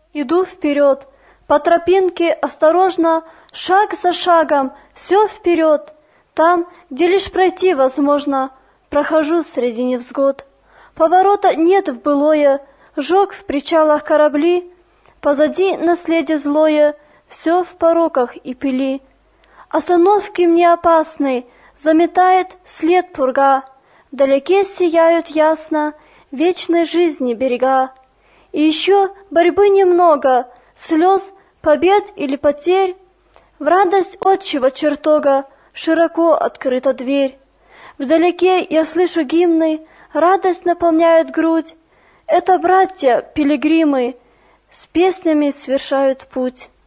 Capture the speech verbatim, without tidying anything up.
Иду вперед, по тропинке осторожно, шаг за шагом, все вперед. Там, где лишь пройти возможно, прохожу среди невзгод. Поворота нет в былое, жег в причалах корабли, позади наследие злое, все в пороках и пыли. Остановки мне опасны, заметает след пурга, вдалеке сияют ясно вечной жизни берега. И еще борьбы немного, слез, побед или потерь, в радость отчего чертога широко открыта дверь. Вдалеке я слышу гимны, радость наполняет грудь. Это братья, пилигримы, с песнями совершают путь.